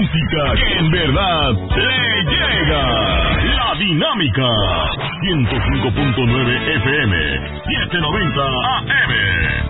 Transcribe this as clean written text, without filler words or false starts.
música que en verdad le llega. La Dinámica 105.9 FM, 790 AM.